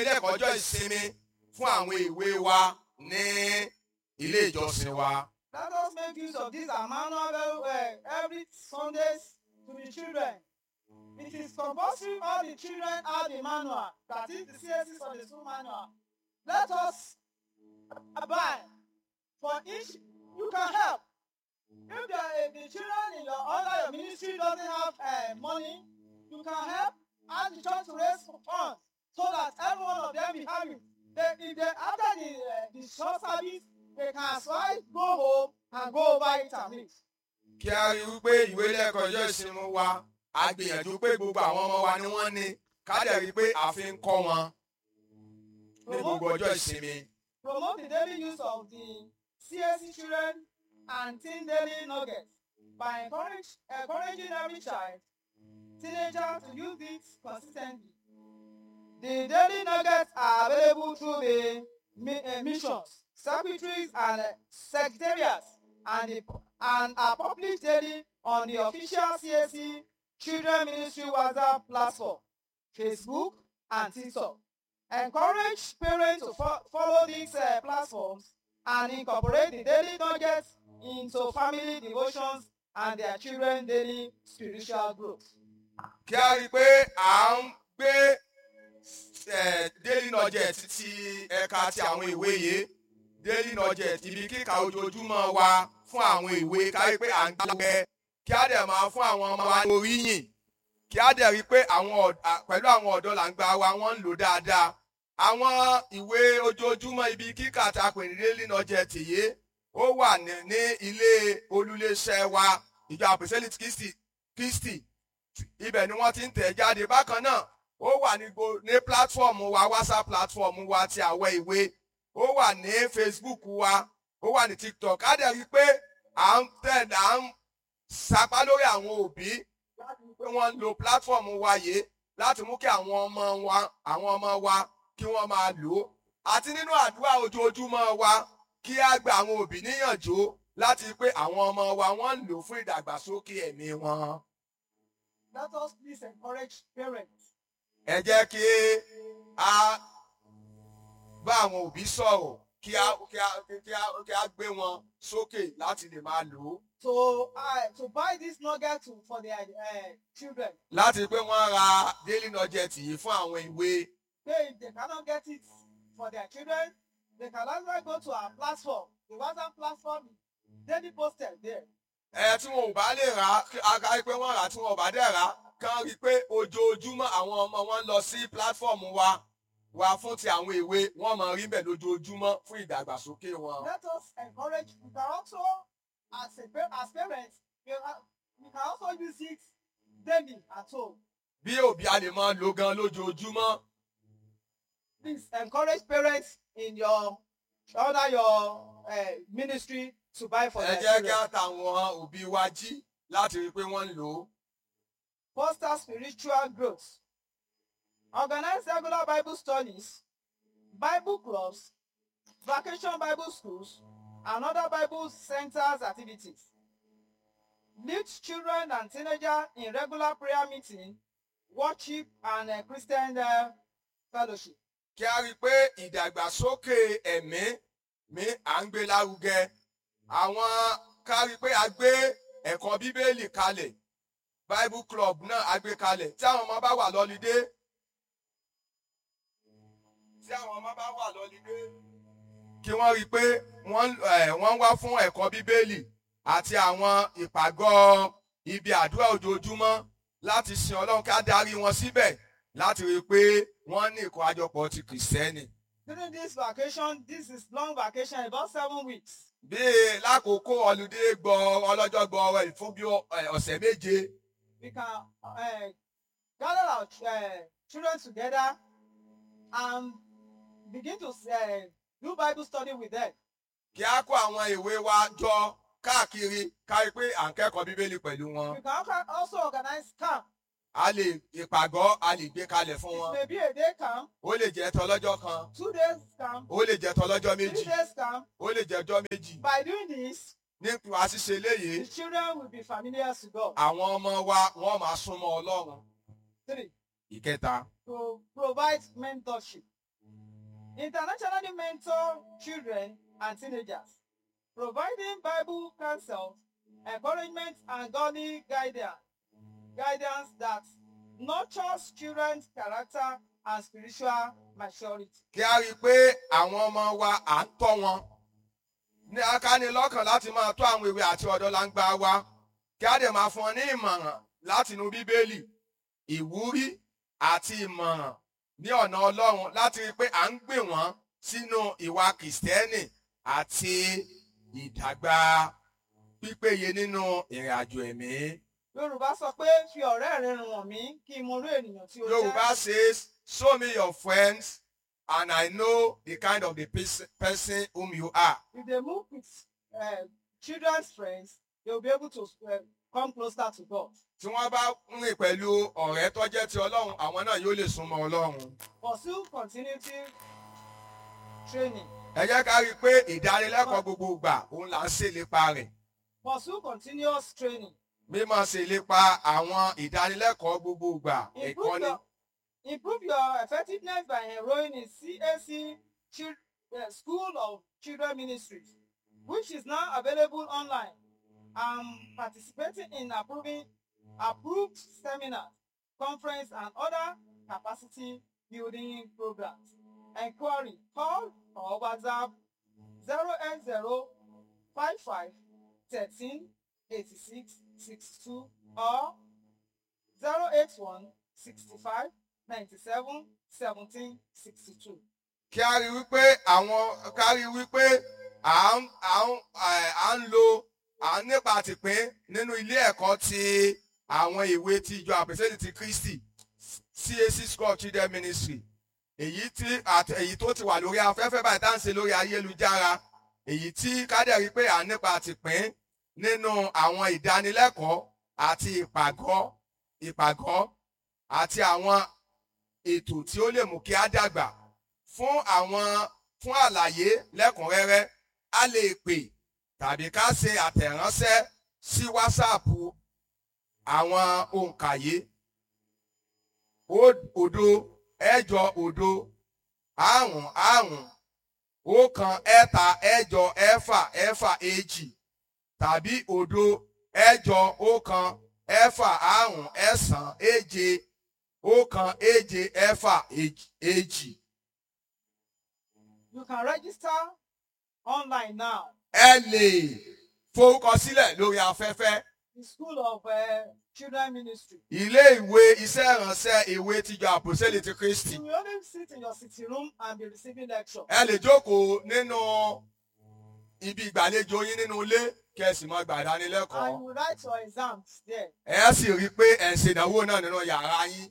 ilé ẹ̀kọ́ ọjọ́ ìsinmi fún àwọn ìwé wa ní ilé ìjọsìn wa. Let us make use of this manual very well every Sundays to the children. It is compulsory all the children have the manual, that is the CSC Sunday School manual. Let us abide. For each, you can help. If the children in under your ministry doesn't have money, you can help ask the church to raise funds so that every one of them will have it. If they after the short service, they can as well go home and go over it and read. Kí a rí wípé ìwé ilé ẹ̀kọ́ ọjọ́ ìsinmi wa a gbìyànjú pé gbogbo àwọn ọmọ wa ni wọ́n ní ká dẹ̀ rí pé a fi ń kọ́ wọn ní gbogbo ọjọ́ ìsinmi. Promote the daily use of the CSC children and teen daily nuggets by encouraging every child, teenager to use it consistently. The daily nuggets are available through the missions, secretaries, and secretariats, and are published daily on the official CSC Children Ministry WhatsApp platform, Facebook, and TikTok. Encourage parents to follow these platforms and incorporate the daily nuggets into family devotions and their children's daily spiritual growth. Kí a rí pé à ń gbé daily nugget ti ẹ̀ka ti àwọn ìwé yìí, daily nugget ibi kíkà ojoojúmọ́ wa fún àwọn ìwé, ká rí pé à ń gbé kí a dẹ̀ máa fún àwọn ọmọ wa ní oríyìn, kí a dẹ̀ rí pé pẹ̀lú àwọn ọ̀dọ́ làǹgbà wa wọ́n ń lò dáadáa. Àwọn ìwé ojoojúmọ́ ibi kíkà tá a pè ní daily nugget yìí ó wà ní ilé olúléeṣẹ́ wa ìjọ Àpọ́sítélì Kristi, ibẹ̀ ni wọ́n ti ń tẹ̀ jáde. Bákan náà ó wà ní platform wa, WhatsApp platform wa ti àwẹ̀ ìwé, ó wà ní Facebook wa, ó wà ní TikTok. A dẹ̀ rí pé à ń sapá lórí àwọn òbí láti rí pé wọ́n ń lo platform wa yìí láti mú kí àwọn ọmọ wa kí wọ́n máa lò ó. Àti nínú àdúrà ojoojúmọ́ wa kí a gba àwọn òbí níyànjú láti rí pé àwọn ọmọ wa wọ́n ń lò fún ìdàgbàsókè ẹ̀mí wọn. Let us please encourage parents. Ẹ jẹ́ kí a bá àwọn òbí sọ̀rọ̀ kí a gbé wọn sókè láti lè máa lò ó. To buy this nugget for their children. Láti pé wọ́n ra daily nugget yìí fún àwọn ìwé. If they cannot get it for their children, they can also go to our platform. The WhatsApp platform is daily posted there. Tí wọn ò bá lè rà á, ká rí pé wọ́n rà á, tí wọn ò bá dẹ̀ rà á, kán rí pé ojoojúmọ́ àwọn ọmọ wọn lọ sí platform wa fún ti àwọn ìwé, wọ́n máa rí bẹ̀ lójoojúmọ́ fún ìdàgbàsókè wọn. Let us encourage. We can also, as parents, we can also use it daily at home. Bí òbí a lè máa lò gan lójoojúmọ́. Please encourage parents in your ministry to buy for their children. Ẹ jẹ́ kí a tàwọn òbí wa jí láti rí pé wọ́n ń lò ó. Foster spiritual growth. Organize regular Bible studies, Bible clubs, vacation Bible schools, and other Bible centers activities. Lead children and teenagers in regular prayer meeting, worship, and Christian fellowship. Kí a rí i pé ìdàgbàsókè ẹ̀mí à ń gbé lárugẹ. Ká rí i pé a gbé ẹ̀kọ́ Bíbélì kalẹ̀, Bible club náà a gbé kalẹ̀. Tí àwọn ọmọ bá wà lọ́lidé, kí wọ́n rí i pé wọ́n wá fún ẹ̀kọ́ Bíbélì àti àwọn ìpàgọ́ ibi àdúrà ojoojúmọ́ láti sin Ọlọ́run, ká darí wọn síbẹ̀ láti rí i pé wọ́n ní ìkórajọpọ̀ ti Kìrìsìtẹ́nì. During this vacation, this is long vacation, about 7 weeks. Bí lákòókò ọlùdé ọlọ́jọ́ gbọ́ fún bí ọ̀sẹ̀ méje. We can gather our children together and begin to do Bible study with them. Kí a kó àwọn ìwé wa jọ káàkiri, ká rí pé à ń kẹ́kọ̀ọ́ Bíbélì pẹ̀lú wọn. We can also organize camp. Ìpàgọ́ a lè gbé kalẹ̀ fún wọn. It may be a day camp. Ó lè jẹ́ tọlọ́jọ́ kan. 2 days camp. Ó lè jẹ́ tọlọ́jọ́ 3 méjì. days camp. Ó lè jẹ́ ọjọ́ méjì. By doing this, Nípa ṣíṣe léyìí, the children will be familiar to God. àwọn ọmọ wa wọ́n máa súnmọ́ Ọlọ́run. 3. Ìkẹta, To provide mentorship. internationally mentor children and teenagers, providing Bible counsel, encouragement, and godly guidance that nurtures children's character and spiritual maturity. Kí a rí i pé àwọn ọmọ wa à ń tọ́ wọn. Ní akánilọ́kàn láti máa tọ́ àwọn èwe àti ọ̀dọ́langba wa. Kí a dẹ̀ máa fún wọn ní ìmọ̀ràn láti inú Bíbélì, ìwúrí àti ìmọ̀ràn ní ọ̀nà Ọlọ́run láti rí i pé à ń gbé wọn sínú ìwà Kìrìsìtẹ́nì àti ìdàgbà pípéye nínú ìrìn àjò ẹ̀mí. Yorùbá sọ pé fi ọ̀rẹ́ rẹ rìn wọ̀n mí kí n mọ irú ènìyàn tí o jẹ́. Yorùbá says, show me your friends and I know the kind of the person whom you are. If they move with children's friends, they will be able to come closer to God. Tí wọ́n bá ń rìn pẹ̀lú ọ̀rẹ́ tó jẹ́ ti Ọlọ́run, àwọn náà yóò lè súnmọ́ Ọlọ́run. Pursue continuity training. Ẹ jẹ́ ká rí i pé ìdánilẹ́kọ̀ọ́ gbogbo ìgbà òun là ń ṣèlépa rẹ̀. Pursue continuous training. Mímọ̀ ṣèlépa àwọn ìdánilẹ́kọ̀ọ́ gbogbo ìgbà ìkọ́ni. Improve your effectiveness by enrolling in CAC School of Children Ministries, which is now available online, and participating in approved seminars, conference, and other capacity building programs. Enquiry, call or WhatsApp 080 55 13 86 62 or 081 65 97 17 62. Kí a rí wípé à ń lo nípa àtìpín nínú ilé ẹ̀kọ́ ti àwọn ìwé ti ìjọ àpèsèlè ti Kristi CAC School of Children Ministry. Èyí tó ti wà lórí afẹ́fẹ́ báyìí tá à ń ṣe lórí ayélujára. Èyí tí ká dẹ̀ rí pé à ń nípa àtìpín nínú àwọn ìdánilẹ́kọ̀ọ́ àti ìpàgọ́ àti àwọn ètò tí ó lè mú kí á dàgbà. Fún àlàyé lẹ́kùnrẹ́rẹ́, a lè pè tàbí ká ṣe àtẹ̀ránṣẹ́ sí WhatsApp àwọn òǹkàyé 0 8 0 5 5 1 3 8 6 6 2 tàbí 0 8 1 6 9 7 1 7 6 You can register online now. Ẹ lè forúkọsílẹ̀ lórí afẹ́fẹ́. The School of Children Ministry. Ilé ìwé iṣẹ́ ìránṣẹ́ ìwé tìjọ àpòsílẹ̀ ti Kristi. You will only sit in your sitting room and be receiving lecture. Ẹ lè jókòó nínú ibi ìgbàlejò yín nínú ilé kẹ́sì mọ́ gbàdánilẹ́kọ̀ọ́. And you will write your exams there. Ẹ sì rí i pé ẹ̀ ń ṣe ìdánwò náà nínú yàrá yín.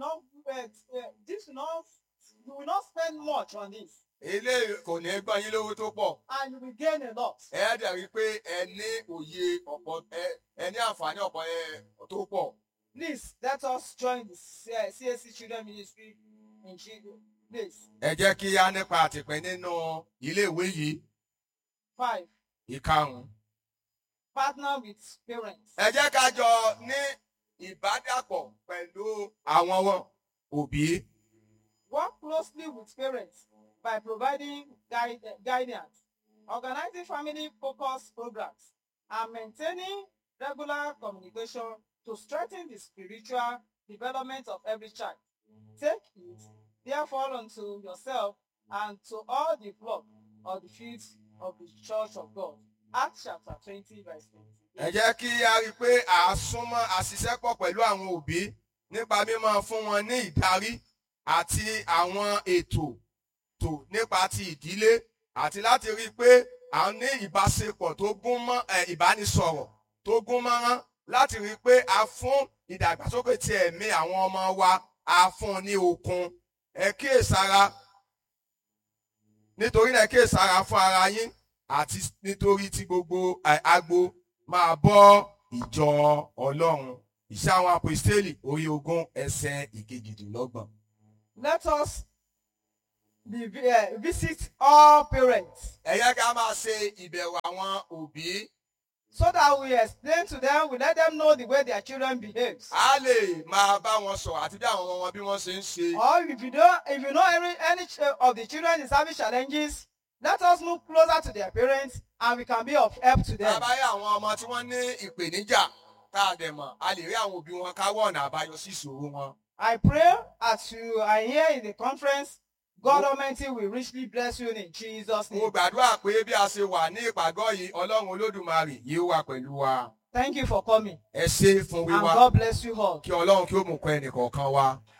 You will not spend much on this. Ilé kò ní gbọ́n yín lówó tó pọ̀. And you will gain a lot. Ẹ dẹ̀ rí i pé ẹ ní òye ọ̀pọ̀ ẹ ní àǹfààní ọ̀pọ̀ tó pọ̀. Please let us join the CAC Children Ministry in Chigo. Please. Ẹ jẹ́ kí á nípa àtìpín nínú ilé ìwé yìí. 5. Ìkarùn-ún. Partner with parents. Ẹ jẹ́ ká jọ ní ìbádàpọ̀ pẹ̀lú àwọn òbí. Work closely with parents by providing guidance, organizing family-focused programs, and maintaining regular communication to strengthen the spiritual development of every child. Take it, therefore, unto yourself and to all the flock of the field of the church of God. Acts chapter 20, verse 20. Ẹ jẹ́ kí a rí i pé à ń súnmọ́ àṣiṣẹ́pọ̀ pẹ̀lú àwọn òbí nípa mímọ́ fún wọn ní ìdarí àti àwọn ètò nípa ti ìdílé àti láti rí i pé à ń ní ìbáṣepọ̀ tó gún mọ́ ìbánisọ̀rọ̀ tó gún mọ́rán láti rí i pé a fún ìdàgbàsókè ti ẹ̀mí àwọn ọmọ wa a fún ní okun. Ẹ kíyèsára nítorí náà kíyèsára fún ara yín àti nítorí tí gbogbo agbo máa bọ́ ìjọ Ọlọ́run. Iṣẹ́ àwọn Àpọ́stélì orí 20 ẹsẹ̀ 28. Let us visit all parents. Ẹ yẹ ká máa ṣe ìbẹ̀wò àwọn òbí. so that we explain to them, we let them know the way their children behaves. a lè máa bá wọn sọ̀rọ̀ àti bí àwọn ọmọ wọn bí wọ́n ṣe ń ṣe. Or if you know any of the children is having challenges, let us move closer to their parents and we can be of help to them. Bàbá yẹ àwọn ọmọ tí wọ́n ní ìpèníjà tá a dẹ̀ mọ̀, a lè rí àwọn òbí wọn ká wá ọ̀nà àbáyọ sí ìṣòro wọn. I pray as you are here in the conference, God Almighty will richly bless you in Jesus' Mo name. gbàdúrà pé bí a ṣe wà ní ìpàgọ́ yìí, Ọlọ́run Olódùmarè yóò wà pẹ̀lú wa. Thank you for coming. Ẹ ṣé fún And wíwá. God bless you all. Kí Ọlọ́run kí ó mú kọ́ ẹnì kọ̀ọ̀kan wa.